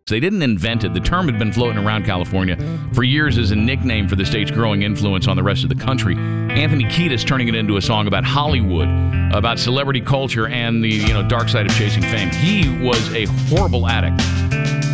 They didn't invent it. The term had been floating around California for years as a nickname for the state's growing influence on the rest of the country. Anthony Kiedis turning it into a song about Hollywood, about celebrity culture and the dark side of chasing fame. He was a horrible addict.